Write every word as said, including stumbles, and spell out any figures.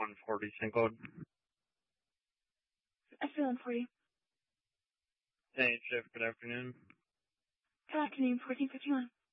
one forty sync code. S P one forty. Hey, Chef, good afternoon. Good afternoon, fourteen fifty-one.